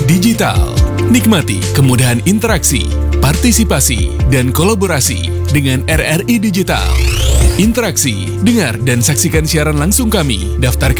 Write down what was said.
Digital. Nikmati kemudahan interaksi, partisipasi, dan kolaborasi dengan RRI Digital. Interaksi, dengar dan saksikan siaran langsung kami. Daftarkan